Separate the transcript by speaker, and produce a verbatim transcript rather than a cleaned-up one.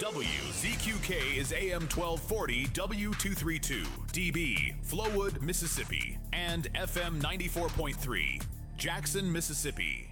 Speaker 1: W Z Q K is A M twelve forty W two thirty-two, D B, Flowood, Mississippi, and F M ninety-four point three, Jackson, Mississippi.